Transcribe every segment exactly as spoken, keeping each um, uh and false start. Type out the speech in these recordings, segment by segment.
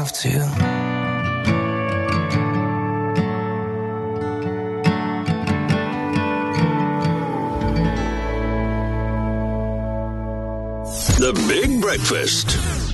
have to. The Big Breakfast.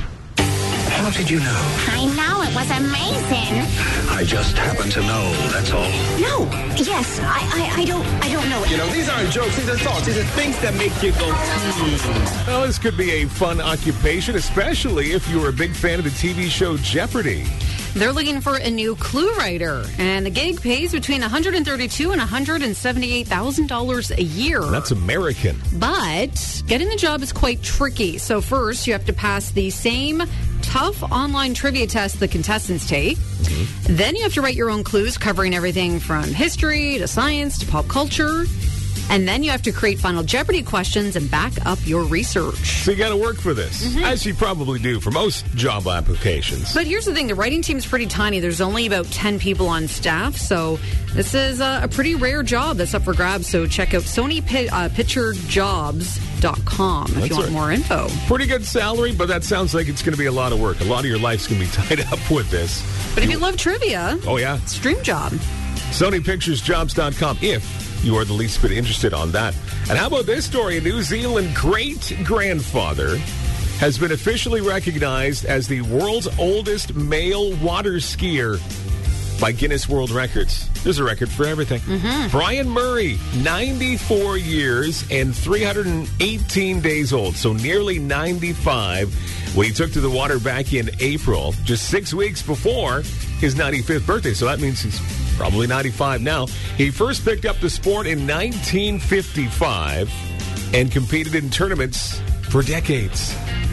How did you know? I know, it was amazing. I just happen to know, that's all. No, yes, I, I, I don't, I don't know. You know, these aren't jokes, these are thoughts, these are things that make you go, hmm. Well, this could be a fun occupation, especially if you were a big fan of the T V show Jeopardy! They're looking for a new clue writer, and the gig pays between one hundred thirty-two thousand dollars and one hundred seventy-eight thousand dollars a year. That's American. But getting the job is quite tricky. So first, you have to pass the same tough online trivia test the contestants take. Mm-hmm. Then you have to write your own clues covering everything from history to science to pop culture. And then you have to create Final Jeopardy questions and back up your research. So you got to work for this, mm-hmm. as you probably do for most job applications. But here's the thing. The writing team's pretty tiny. There's only about ten people on staff. So this is a, a pretty rare job that's up for grabs. So check out Sony Pi- uh, Picture Jobs dot com if That's you want right. more info. Pretty good salary, but that sounds like it's going to be a lot of work. A lot of your life's going to be tied up with this. But if you love trivia, oh yeah, it's a dream job. Sony Pictures Jobs dot com if you are the least bit interested on that. And how about this story? A New Zealand great-grandfather has been officially recognized as the world's oldest male water skier by Guinness World Records. There's a record for everything. Mm-hmm. Brian Murray, ninety-four years and three hundred eighteen days old, so nearly ninety-five, when he took to the water back in April, just six weeks before his ninety-fifth birthday. So that means he's probably ninety-five now. He first picked up the sport in nineteen fifty-five and competed in tournaments for decades.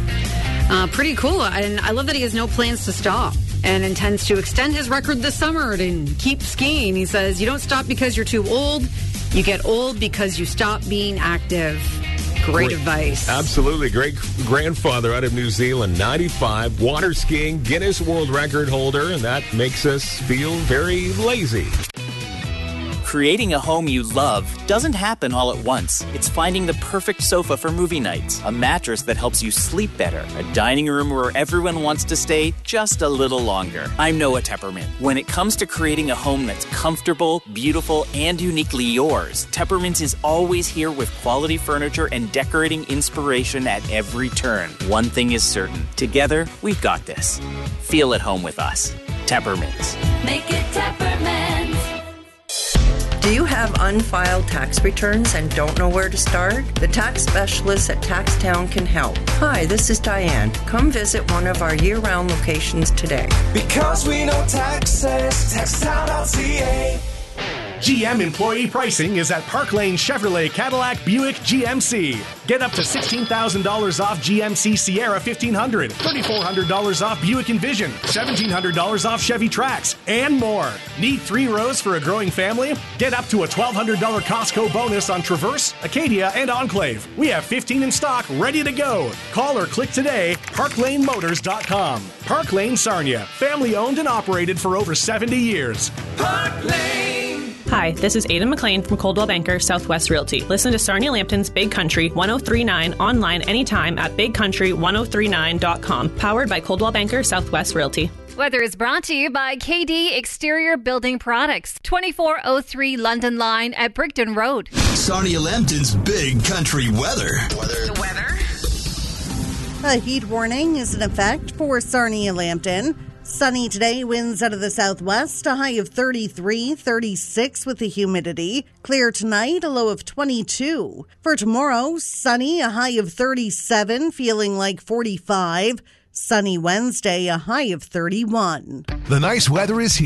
Uh, pretty cool. And I love that he has no plans to stop and intends to extend his record this summer and keep skiing. He says, you don't stop because you're too old. You get old because you stop being active. Great, Great advice. Absolutely. Great grandfather out of New Zealand, ninety-five, water skiing, Guinness World Record holder, and that makes us feel very lazy. Creating a home you love doesn't happen all at once. It's finding the perfect sofa for movie nights, a mattress that helps you sleep better, a dining room where everyone wants to stay just a little longer. I'm Noah Tepperman. When it comes to creating a home that's comfortable, beautiful, and uniquely yours, Tepperman's is always here with quality furniture and decorating inspiration at every turn. One thing is certain. Together, we've got this. Feel at home with us. Tepperman's. Make it Tepperman's. Do you have unfiled tax returns and don't know where to start? The tax specialists at TaxTown can help. Hi, this is Diane. Come visit one of our year-round locations today. Because we know taxes, taxtown dot c a. G M employee pricing is at Park Lane Chevrolet Cadillac Buick G M C. Get up to sixteen thousand dollars off G M C Sierra fifteen hundred, thirty-four hundred dollars off Buick Envision, seventeen hundred dollars off Chevy Trax, and more. Need three rows for a growing family? Get up to a twelve hundred dollars Costco bonus on Traverse, Acadia, and Enclave. We have fifteen in stock, ready to go. Call or click today, park lane motors dot com. Park Lane Sarnia, family owned and operated for over seventy years. Park Lane. Hi, this is Aidan McLean from Coldwell Banker Southwest Realty. Listen to Sarnia Lambton's Big Country ten thirty-nine online anytime at big country ten thirty-nine dot com. Powered by Coldwell Banker Southwest Realty. Weather is brought to you by K D Exterior Building Products, twenty-four oh three London Line at Brickton Road. Sarnia Lambton's Big Country weather. Weather. The weather. A heat warning is in effect for Sarnia Lambton. Sunny today, winds out of the southwest, a high of thirty-three, thirty-six with the humidity. Clear tonight, a low of twenty-two. For tomorrow, sunny, a high of thirty-seven, feeling like forty-five. Sunny Wednesday, a high of thirty-one. The nice weather is here.